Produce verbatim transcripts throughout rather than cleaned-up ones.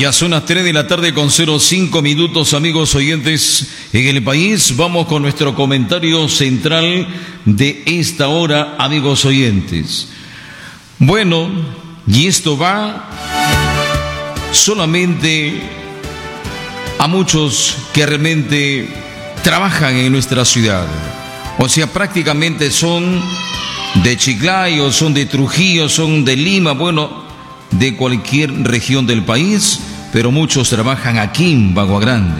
Ya son las tres de la tarde con cero cinco minutos, amigos oyentes en el país. Vamos con nuestro comentario central de esta hora, amigos oyentes. Bueno, y esto va solamente a muchos que realmente trabajan en nuestra ciudad. O sea, prácticamente son de Chiclayo, son de Trujillo, son de Lima, bueno, de cualquier región del país, pero muchos trabajan aquí en Bagua Grande.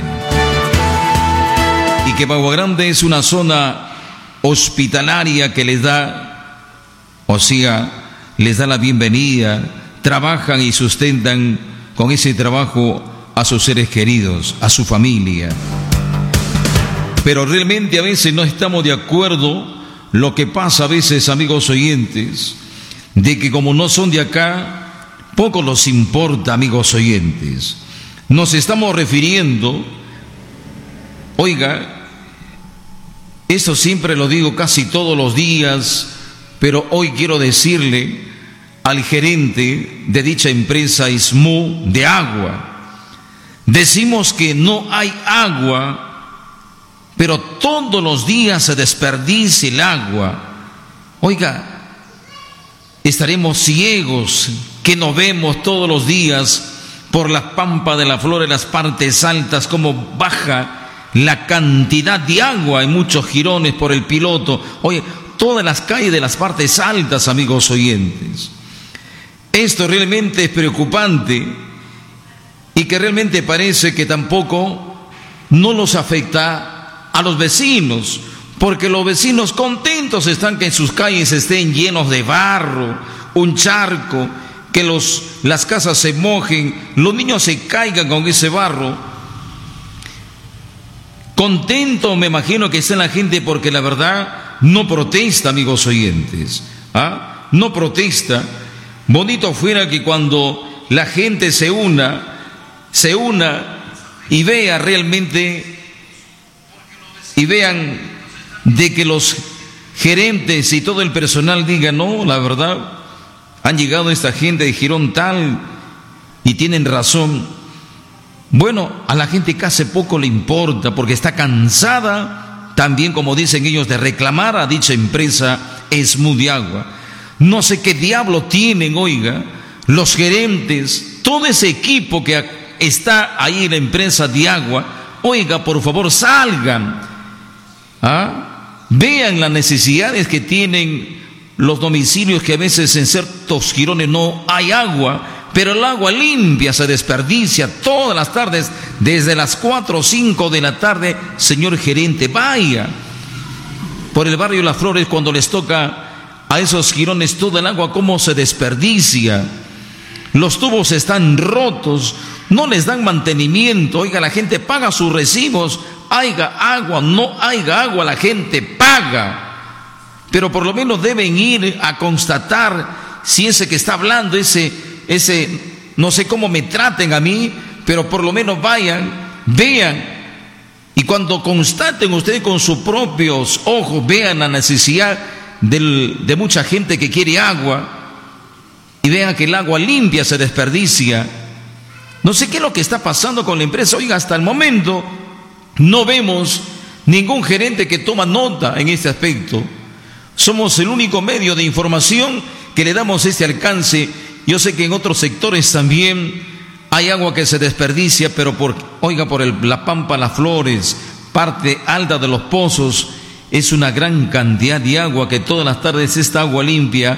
Y que Bagua Grande es una zona hospitalaria que les da, o sea, les da la bienvenida, trabajan y sustentan con ese trabajo a sus seres queridos, a su familia. Pero realmente a veces no estamos de acuerdo. Lo que pasa a veces, amigos oyentes, de que como no son de acá, poco nos importa, amigos oyentes. Nos estamos refiriendo, oiga, esto siempre lo digo casi todos los días, pero hoy quiero decirle al gerente de dicha empresa I S M U de agua. Decimos que no hay agua, pero todos los días se desperdicia el agua. Oiga, estaremos ciegos que no vemos todos los días por la pampa de la flor en las partes altas como baja la cantidad de agua en muchos jirones por el piloto. Oye, todas las calles de las partes altas, amigos oyentes. Esto realmente es preocupante y que realmente parece que tampoco no nos afecta a los vecinos, porque los vecinos contentos están que en sus calles estén llenos de barro, un charco, que los, las casas se mojen, los niños se caigan con ese barro. Contento me imagino que está la gente, porque la verdad no protesta, amigos oyentes. ¿Ah? No protesta. Bonito fuera que cuando la gente se una, se una y vea realmente, y vean de que los gerentes y todo el personal digan, no, la verdad, han llegado esta gente de Girón tal y tienen razón. Bueno, a la gente casi poco le importa, porque está cansada, también como dicen ellos, de reclamar a dicha empresa I S M U de agua. No sé qué diablo tienen, oiga, los gerentes, todo ese equipo que está ahí en la empresa de agua. Oiga, por favor, salgan, ¿ah? Vean las necesidades que tienen los domicilios, que a veces en ciertos jirones no hay agua, pero el agua limpia se desperdicia todas las tardes, desde las cuatro o cinco de la tarde. Señor gerente, vaya por el barrio Las Flores, cuando les toca a esos jirones todo el agua, cómo se desperdicia. Los tubos están rotos, no les dan mantenimiento. Oiga, la gente paga sus recibos, haya agua, no haya agua, la gente paga. Pero por lo menos deben ir a constatar si ese que está hablando, ese, ese, no sé cómo me traten a mí, pero por lo menos vayan, vean. Y cuando constaten ustedes con sus propios ojos, vean la necesidad del, de mucha gente que quiere agua, y vean que el agua limpia se desperdicia. No sé qué es lo que está pasando con la empresa. Oiga, hasta el momento no vemos ningún gerente que toma nota en este aspecto. Somos el único medio de información que le damos este alcance. Yo sé que en otros sectores también hay agua que se desperdicia, pero por, oiga, por el, la pampa Las Flores, parte alta de los pozos, es una gran cantidad de agua que todas las tardes esta agua limpia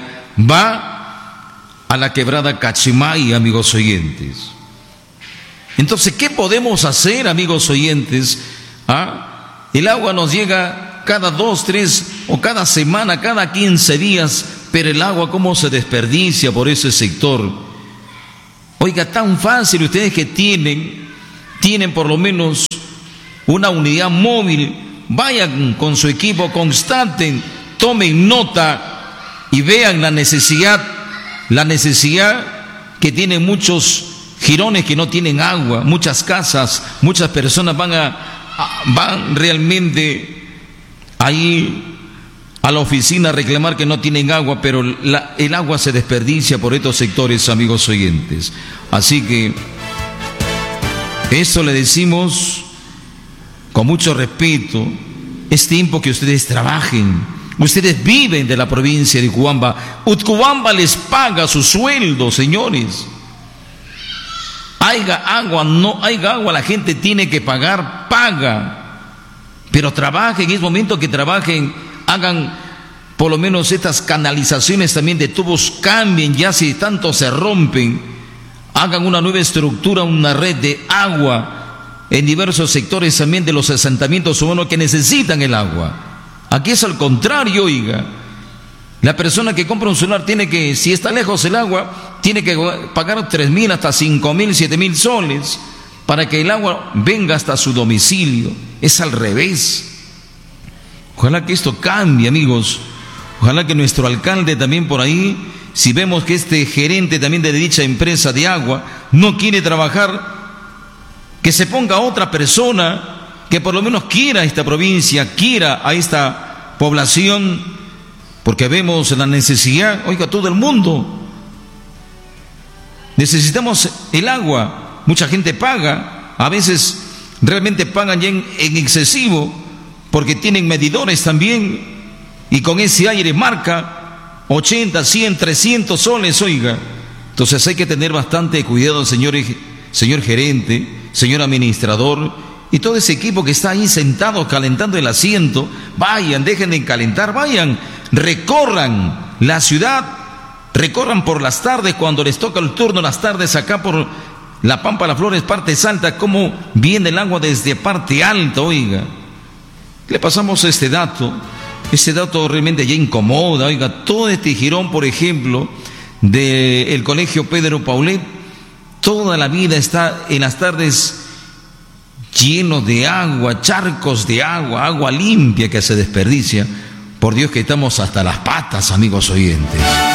va a la quebrada Cachimay, amigos oyentes. Entonces, ¿qué podemos hacer, amigos oyentes? ¿Ah? El agua nos llega cada dos, tres o cada semana, cada quince días, pero el agua cómo se desperdicia por ese sector. Oiga, tan fácil, ustedes que tienen, tienen por lo menos una unidad móvil, vayan con su equipo, constaten, tomen nota y vean la necesidad, la necesidad que tienen muchos jirones que no tienen agua, muchas casas, muchas personas van a, a van realmente ahí a la oficina a reclamar que no tienen agua, pero la, el agua se desperdicia por estos sectores, amigos oyentes. Así que Eso le decimos con mucho respeto. Es tiempo que ustedes trabajen. Ustedes viven de la provincia de Utcubamba. Utcubamba les paga su sueldo, señores. Haya agua, no haya agua, la gente tiene que pagar, paga. Pero trabajen, es momento que trabajen, hagan por lo menos estas canalizaciones también de tubos, cambien, ya si tanto se rompen, hagan una nueva estructura, una red de agua en diversos sectores también de los asentamientos humanos que necesitan el agua. Aquí es al contrario, oiga. La persona que compra un celular tiene que, si está lejos el agua, tiene que pagar tres mil hasta cinco mil, siete mil soles para que el agua venga hasta su domicilio. Es al revés. Ojalá que esto cambie, amigos. Ojalá que nuestro alcalde también por ahí, si vemos que este gerente también de dicha empresa de agua no quiere trabajar, que se ponga otra persona que por lo menos quiera a esta provincia, quiera a esta población, porque vemos la necesidad, oiga, todo el mundo. Necesitamos el agua, mucha gente paga, a veces realmente pagan ya en, en excesivo, porque tienen medidores también, y con ese aire marca ochenta, cien, trescientos soles, oiga. Entonces hay que tener bastante cuidado, señor, señor gerente, señor administrador, y todo ese equipo que está ahí sentado calentando el asiento. Vayan, dejen de calentar, vayan, recorran la ciudad, recorran por las tardes, cuando les toca el turno, las tardes acá por la Pampa Las Flores, parte alta, cómo viene el agua desde parte alta, oiga. Le pasamos este dato. Este dato realmente ya incomoda, oiga, todo este jirón, por ejemplo, del colegio Pedro Paulet, toda la vida está en las tardes lleno de agua, charcos de agua, agua limpia que se desperdicia. Por Dios que estamos hasta las patas, amigos oyentes.